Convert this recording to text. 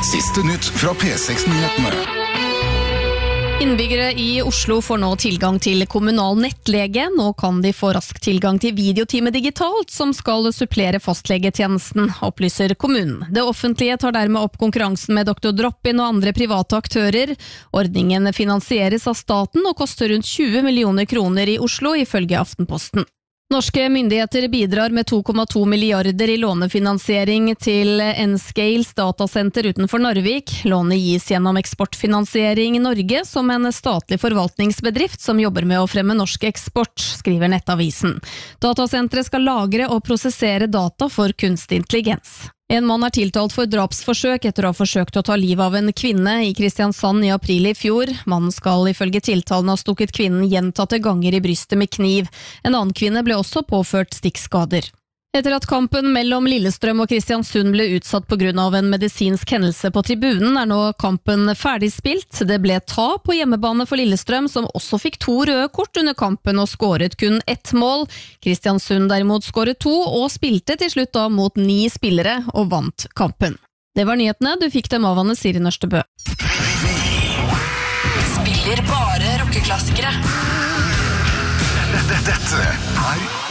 Siste nytt fra P6-nyhetene. Innbyggere i Oslo får nå tilgang til kommunal nettlege. Nå kan de få rask tilgang til videotime digitalt, som skal supplere fastlegetjenesten, opplyser kommunen. Det offentlige tar dermed opp konkurransen med Dr. Drop-in og andre private aktører. Ordningen finansieres av staten og koster rundt 20 millioner kroner i Oslo, ifølge Aftenposten. Norske myndigheter bidrar med 2,2 milliarder i lånefinansiering til N-Scales datasenter utenfor Narvik. Lånet gis gjennom Eksportfinansiering Norge som en statlig forvaltningsbedrift som jobber med å fremme norsk eksport, skriver Nettavisen. Datasenteret skal lagre og prosessere data for kunstig intelligens. En mann er tiltalt for drapsforsøk etter å ha forsøkt å ta livet av en kvinne i Kristiansand i april i fjor. Mannen skal ifølge tiltalen ha stukket kvinnen gjentatte ganger i brystet med kniv. En annen kvinne ble også påført stikkskader. Etter at kampen mellom Lillestrøm og Kristiansund ble utsatt på grunn av en medisinsk hendelse på tribunen, er nå kampen ferdigspilt. Det ble tap på hjemmebane for Lillestrøm, som også fikk 2 røde kort under kampen og skåret kun 1 mål. Kristiansund derimot skåret 2 og spilte til slutt da mot 9 spillere og vant kampen. Det var nyhetene, du fikk dem av Anne Siri Nørstebø. Spiller bare rockeklassikere. Dette er